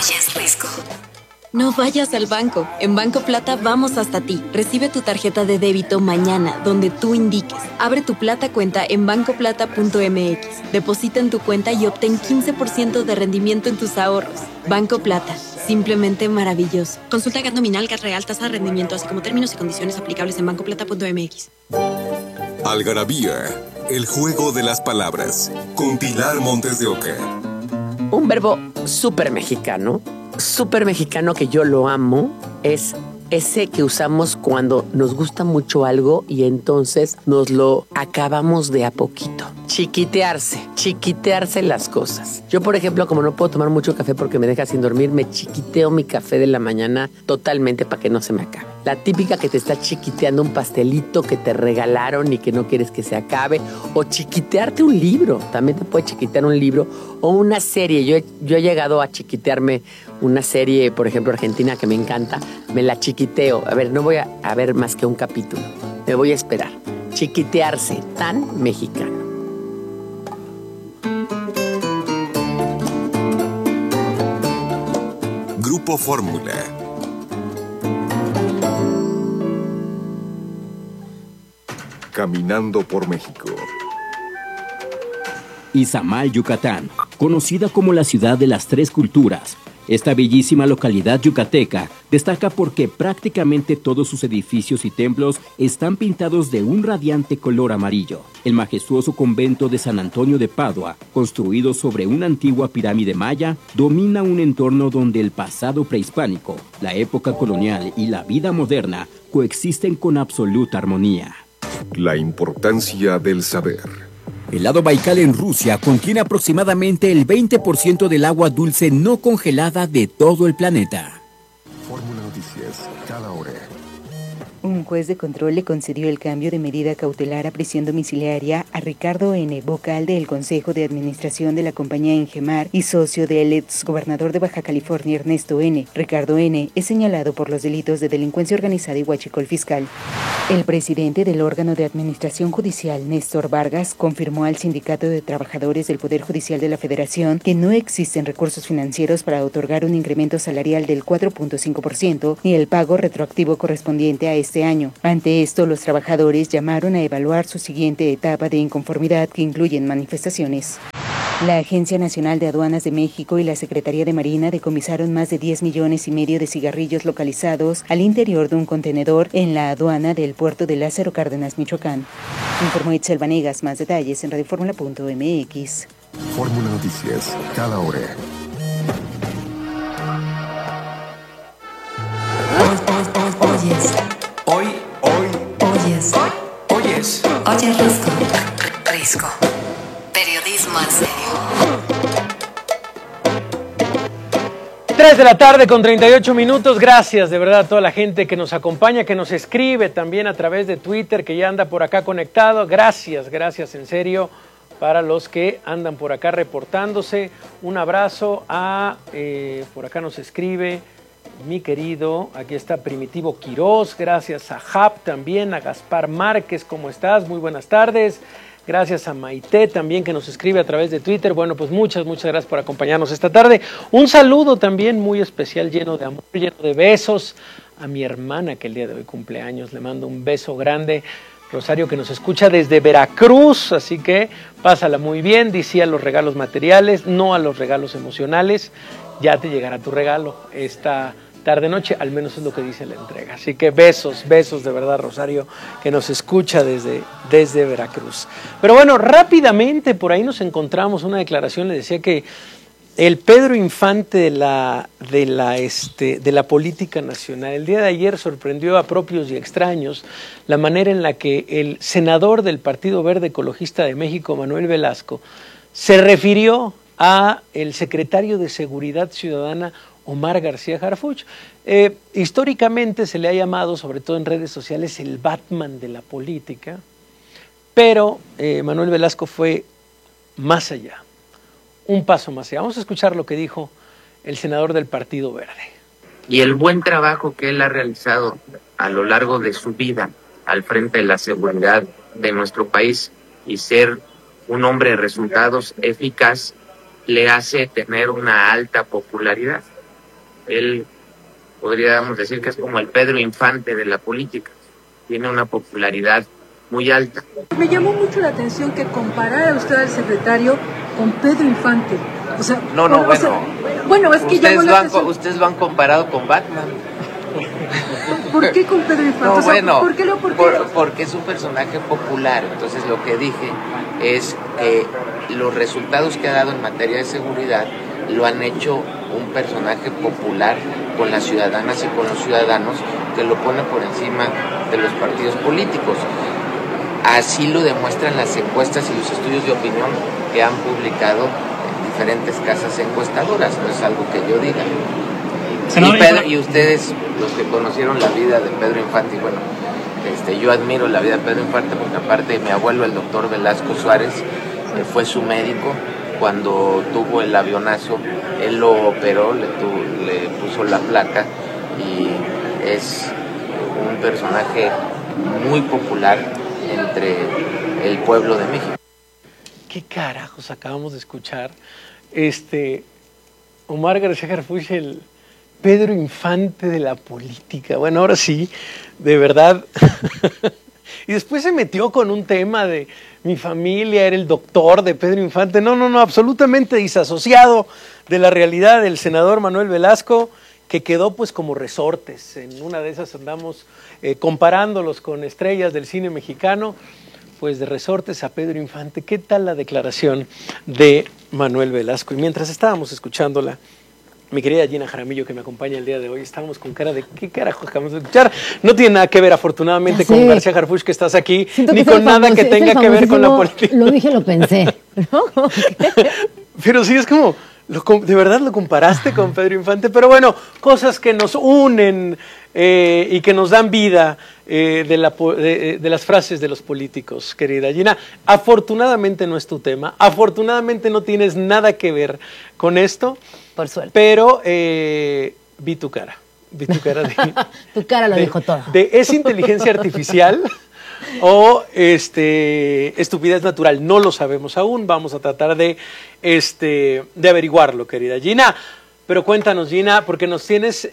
Oyes Risco. No vayas al banco. En Banco Plata vamos hasta ti. Recibe tu tarjeta de débito mañana, donde tú indiques. Abre tu Plata cuenta en bancoplata.mx. Deposita en tu cuenta y obtén 15% de rendimiento en tus ahorros. Banco Plata. Simplemente maravilloso. Consulta GAT nominal, GAT real, tasa de rendimiento, así como términos y condiciones aplicables en bancoplata.mx. Algarabía, el juego de las palabras. Con Pilar Montes de Oca. Un verbo súper mexicano que yo lo amo, es ese que usamos cuando nos gusta mucho algo y entonces nos lo acabamos de a poquito. Chiquitearse las cosas. Yo, por ejemplo, como no puedo tomar mucho café porque me deja sin dormir, me chiquiteo mi café de la mañana totalmente para que no se me acabe. La típica que te está chiquiteando un pastelito que te regalaron y que no quieres que se acabe. O chiquitearte un libro. También te puede chiquitear un libro o una serie. Yo he llegado a chiquitearme una serie, por ejemplo, argentina, que me encanta. Me la chiquiteo. A ver, no voy a ver más que un capítulo. Me voy a esperar. Chiquitearse, tan mexicano. Grupo Fórmula. Caminando por México. Izamal, Yucatán, conocida como la ciudad de las tres culturas. Esta bellísima localidad yucateca destaca porque prácticamente todos sus edificios y templos están pintados de un radiante color amarillo. El majestuoso convento de San Antonio de Padua, construido sobre una antigua pirámide maya, domina un entorno donde el pasado prehispánico, la época colonial y la vida moderna coexisten con absoluta armonía. La importancia del saber. El lago Baikal en Rusia contiene aproximadamente el 20% del agua dulce no congelada de todo el planeta. Fórmula Noticias, cada hora. Un juez de control le concedió el cambio de medida cautelar a prisión domiciliaria a Ricardo N., vocal del Consejo de Administración de la compañía Engemar y socio del exgobernador de Baja California, Ernesto N. Ricardo N. es señalado por los delitos de delincuencia organizada y huachicol fiscal. El presidente del órgano de administración judicial, Néstor Vargas, confirmó al Sindicato de Trabajadores del Poder Judicial de la Federación que no existen recursos financieros para otorgar un incremento salarial del 4.5% ni el pago retroactivo correspondiente a este año. Ante esto, los trabajadores llamaron a evaluar su siguiente etapa de inconformidad, que incluyen manifestaciones. La Agencia Nacional de Aduanas de México y la Secretaría de Marina decomisaron más de 10,5 millones de cigarrillos localizados al interior de un contenedor en la aduana del puerto de Lázaro Cárdenas, Michoacán. Informó Itzel Vanegas. Más detalles en radioformula.mx. Fórmula Noticias, cada hora. Oyes Risco. Periodismo en serio. 3 de la tarde con 38 minutos. Gracias de verdad a toda la gente que nos acompaña, que nos escribe también a través de Twitter, que ya anda por acá conectado. Gracias en serio para los que andan por acá reportándose. Un abrazo a, por acá nos escribe mi querido, aquí está Primitivo Quirós, gracias a Jap también, a Gaspar Márquez, ¿cómo estás? Muy buenas tardes. Gracias a Maite también, que nos escribe a través de Twitter. Bueno, pues muchas gracias por acompañarnos esta tarde. Un saludo también muy especial, lleno de amor, lleno de besos, a mi hermana que el día de hoy cumpleaños. Le mando un beso grande. Rosario, que nos escucha desde Veracruz, así que pásala muy bien. Dice a los regalos materiales, no a los regalos emocionales. Ya te llegará tu regalo esta tarde-noche, al menos es lo que dice la entrega. Así que besos de verdad, Rosario, que nos escucha desde Veracruz. Pero bueno, rápidamente por ahí nos encontramos una declaración, le decía que el Pedro Infante de la política nacional, el día de ayer sorprendió a propios y extraños la manera en la que el senador del Partido Verde Ecologista de México, Manuel Velasco, se refirió a el secretario de Seguridad Ciudadana, Omar García Harfuch. Históricamente se le ha llamado, sobre todo en redes sociales, el Batman de la política, pero Manuel Velasco fue más allá, un paso más allá. Vamos a escuchar lo que dijo el senador del Partido Verde. Y el buen trabajo que él ha realizado a lo largo de su vida al frente de la seguridad de nuestro país y ser un hombre de resultados eficaz le hace tener una alta popularidad. Él podríamos decir que es como el Pedro Infante de la política. Tiene una popularidad muy alta. Me llamó mucho la atención que comparara usted al secretario con Pedro Infante. O sea, bueno, es que ustedes lo han comparado con Batman. ¿Por qué con Pedro Infante? No, o sea, ¿por qué? Porque es un personaje popular. Entonces lo que dije es que los resultados que ha dado en materia de seguridad lo han hecho un personaje popular con las ciudadanas y con los ciudadanos, que lo pone por encima de los partidos políticos. Así lo demuestran las encuestas y los estudios de opinión que han publicado en diferentes casas encuestadoras, no es algo que yo diga. Y ustedes, los que conocieron la vida de Pedro Infante, bueno, yo admiro la vida de Pedro Infante porque aparte mi abuelo, el doctor Velasco Suárez, fue su médico cuando tuvo el avionazo, él lo operó, le puso la placa y es un personaje muy popular entre el pueblo de México. ¿Qué carajos acabamos de escuchar? Omar García Harfuch, el Pedro Infante de la política. Bueno, ahora sí, de verdad. Y después se metió con un tema de mi familia era el doctor de Pedro Infante. No, absolutamente disasociado de la realidad del senador Manuel Velasco, que quedó pues como resortes. En una de esas andamos comparándolos con estrellas del cine mexicano, pues de resortes a Pedro Infante. ¿Qué tal la declaración de Manuel Velasco? Y mientras estábamos escuchándola, mi querida Gina Jaramillo, que me acompaña el día de hoy, estábamos con cara de ¿qué carajo acabamos de escuchar? No tiene nada que ver, afortunadamente, con García Harfuch, que estás aquí, ni con nada que tenga que ver con la política. Lo dije, lo pensé. ¿No? Pero sí, es como, de verdad lo comparaste con Pedro Infante, pero bueno, cosas que nos unen y que nos dan vida de las frases de los políticos, querida Gina. Afortunadamente no es tu tema, afortunadamente no tienes nada que ver con esto. Por suerte. Pero vi tu cara. Tu cara lo dijo todo. ¿Es inteligencia artificial o estupidez natural? No lo sabemos aún. Vamos a tratar de averiguarlo, querida Gina. Pero cuéntanos, Gina, porque nos tienes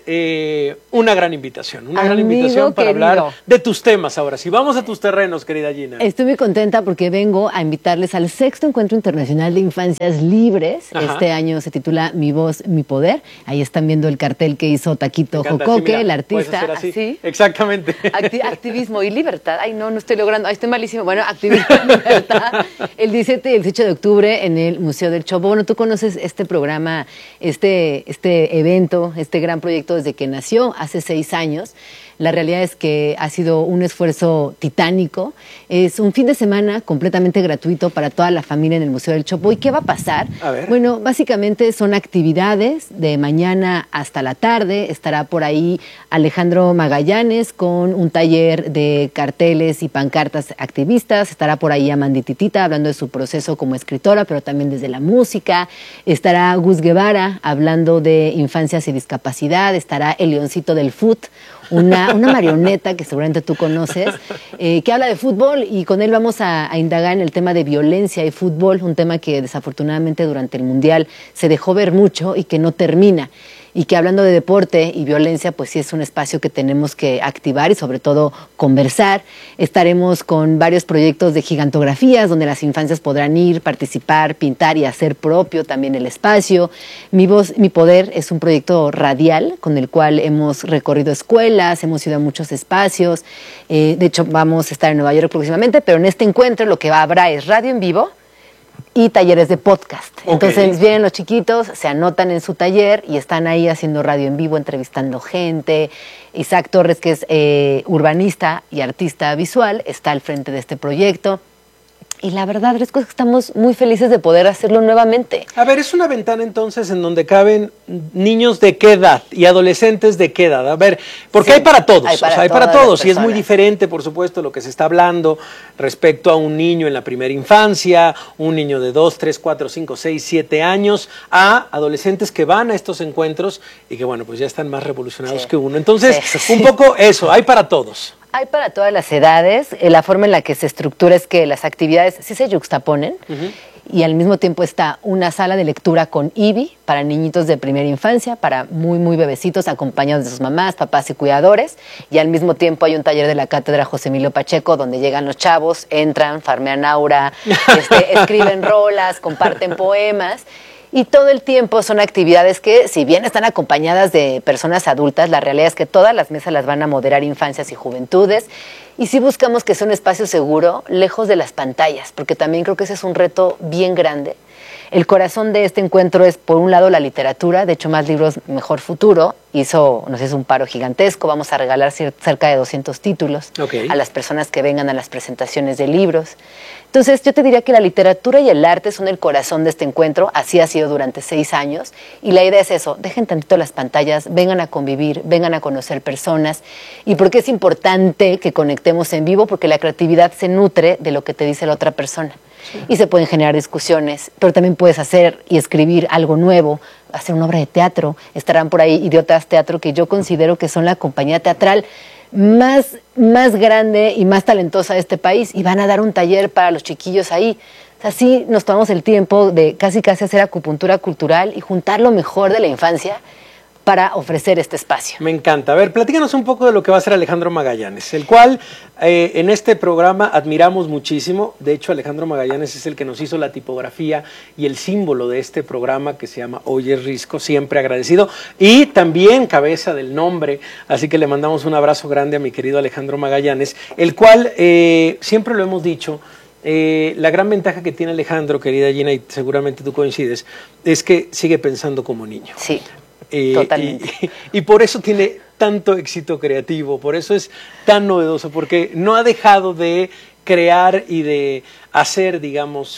una gran invitación. Una gran invitación para hablar de tus temas ahora. Si vamos a tus terrenos, querida Gina. Estoy muy contenta porque vengo a invitarles al 6º Encuentro Internacional de Infancias Libres. Ajá. Este año se titula Mi Voz, Mi Poder. Ahí están viendo el cartel que hizo Taquito Jocoque, el artista. Así. Exactamente. Activismo y libertad. Ay, no estoy logrando. Ay, estoy malísimo. Bueno, activismo y libertad. El 17 y el 18 de octubre en el Museo del Chopo. Bueno, tú conoces este programa, este evento, este gran proyecto desde que nació hace 6 años. La realidad es que ha sido un esfuerzo titánico. Es un fin de semana completamente gratuito para toda la familia en el Museo del Chopo. ¿Y qué va a pasar? A ver. Bueno, básicamente son actividades de mañana hasta la tarde. Estará por ahí Alejandro Magallanes con un taller de carteles y pancartas activistas. Estará por ahí Amandititita hablando de su proceso como escritora, pero también desde la música. Estará Gus Guevara hablando de infancias y discapacidad. Estará el Leoncito del Foot, una marioneta que seguramente tú conoces, que habla de fútbol, y con él vamos a indagar en el tema de violencia y fútbol, un tema que desafortunadamente durante el Mundial se dejó ver mucho y que no termina. Y que hablando de deporte y violencia, pues sí es un espacio que tenemos que activar y sobre todo conversar. Estaremos con varios proyectos de gigantografías donde las infancias podrán ir, participar, pintar y hacer propio también el espacio. Mi Voz, Mi Poder es un proyecto radial con el cual hemos recorrido escuelas, hemos ido a muchos espacios. De hecho, vamos a estar en Nueva York próximamente, pero en este encuentro lo que habrá es radio en vivo y talleres de podcast. Okay. Entonces vienen los chiquitos, se anotan en su taller y están ahí haciendo radio en vivo, entrevistando gente. Isaac Torres, que es urbanista y artista visual, está al frente de este proyecto. Y la verdad es que estamos muy felices de poder hacerlo nuevamente. A ver, es una ventana entonces en donde caben niños de qué edad y adolescentes de qué edad. A ver, porque sí, hay para todos, hay para todos. Y es muy diferente, por supuesto, lo que se está hablando respecto a un niño en la primera infancia, un niño de 2, 3, 4, 5, 6, 7 años, a adolescentes que van a estos encuentros y que, bueno, pues ya están más revolucionados que uno. Entonces, un poco eso, hay para todos. Hay para todas las edades. La forma en la que se estructura es que las actividades sí se yuxtaponen y al mismo tiempo está una sala de lectura con IBI para niñitos de primera infancia, para muy bebecitos acompañados de sus mamás, papás y cuidadores, y al mismo tiempo hay un taller de la Cátedra José Emilio Pacheco donde llegan los chavos, entran, farmean aura, escriben rolas, comparten poemas. Y todo el tiempo son actividades que, si bien están acompañadas de personas adultas, la realidad es que todas las mesas las van a moderar infancias y juventudes. Y sí buscamos que sea un espacio seguro, lejos de las pantallas, porque también creo que ese es un reto bien grande. El corazón de este encuentro es, por un lado, la literatura. De hecho, Más Libros, Mejor Futuro nos hizo un paro gigantesco. Vamos a regalar cerca de 200 títulos a las personas que vengan a las presentaciones de libros. Entonces, yo te diría que la literatura y el arte son el corazón de este encuentro. Así ha sido durante 6 años. Y la idea es eso, dejen tantito las pantallas, vengan a convivir, vengan a conocer personas. ¿Y por qué es importante que conectemos en vivo? Porque la creatividad se nutre de lo que te dice la otra persona. Y se pueden generar discusiones, pero también puedes hacer y escribir algo nuevo, hacer una obra de teatro. Estarán por ahí Idiotas Teatro, que yo considero que son la compañía teatral más grande y más talentosa de este país, y van a dar un taller para los chiquillos ahí. Así nos tomamos el tiempo de casi hacer acupuntura cultural y juntar lo mejor de la infancia para ofrecer este espacio. Me encanta. A ver, platícanos un poco de lo que va a hacer Alejandro Magallanes, el cual en este programa admiramos muchísimo. De hecho, Alejandro Magallanes es el que nos hizo la tipografía y el símbolo de este programa que se llama Oye Risco, siempre agradecido, y también cabeza del nombre, así que le mandamos un abrazo grande a mi querido Alejandro Magallanes, el cual, siempre lo hemos dicho, la gran ventaja que tiene Alejandro, querida Gina, y seguramente tú coincides, es que sigue pensando como niño. Sí. Totalmente. Y por eso tiene tanto éxito creativo, por eso es tan novedoso, porque no ha dejado de crear y de hacer, digamos,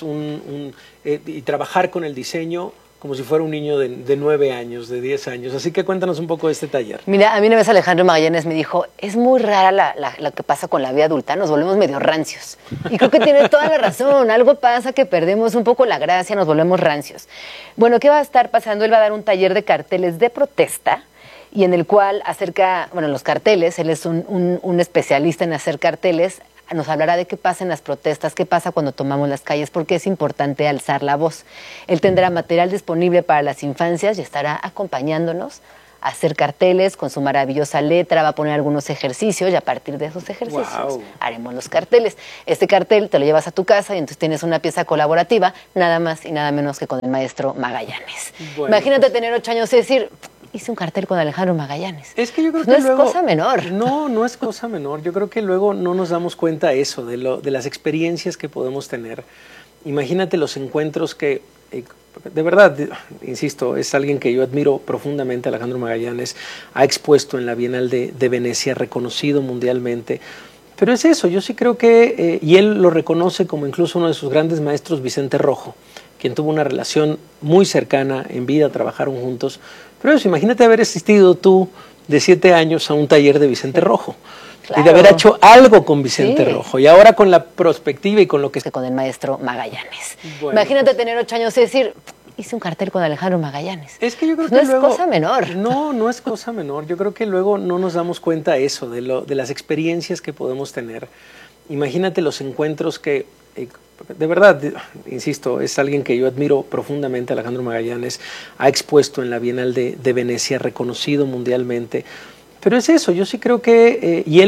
y trabajar con el diseño como si fuera un niño de 9 años, de 10 años. Así que cuéntanos un poco de este taller. Mira, a mí una vez Alejandro Magallanes me dijo, es muy rara lo que pasa con la vida adulta, nos volvemos medio rancios. Y creo que tiene toda la razón, algo pasa que perdemos un poco la gracia, nos volvemos rancios. Bueno, ¿qué va a estar pasando? Él va a dar un taller de carteles de protesta, y en el cual los carteles, él es un especialista en hacer carteles, nos hablará de qué pasa en las protestas, qué pasa cuando tomamos las calles, porque es importante alzar la voz. Él tendrá material disponible para las infancias y estará acompañándonos a hacer carteles con su maravillosa letra, va a poner algunos ejercicios y a partir de esos ejercicios haremos los carteles. Este cartel te lo llevas a tu casa y entonces tienes una pieza colaborativa, nada más y nada menos que con el maestro Magallanes. Bueno, imagínate tener 8 años y decir, hice un cartel con Alejandro Magallanes. Es que yo creo que no es cosa menor. No es cosa menor. Yo creo que luego no nos damos cuenta de eso, de las experiencias que podemos tener. Imagínate los encuentros que, de verdad, insisto, es alguien que yo admiro profundamente, Alejandro Magallanes, ha expuesto en la Bienal de Venecia, reconocido mundialmente. Pero es eso, yo sí creo que, y él lo reconoce como incluso uno de sus grandes maestros, Vicente Rojo, quien tuvo una relación muy cercana en vida, trabajaron juntos. Pero eso, imagínate haber asistido tú de 7 años a un taller de Vicente Rojo. Claro. Y de haber hecho algo con Vicente Rojo. Y ahora con la perspectiva y con lo que... Con el maestro Magallanes. Bueno, imagínate tener 8 años y decir, hice un cartel con Alejandro Magallanes. Es que yo creo que no es cosa menor. No es cosa menor. Yo creo que luego no nos damos cuenta de eso, de las experiencias que podemos tener. Imagínate los encuentros que... de verdad, insisto, es alguien que yo admiro profundamente, Alejandro Magallanes, ha expuesto en la Bienal de Venecia, reconocido mundialmente. Pero es eso, yo sí creo que, y él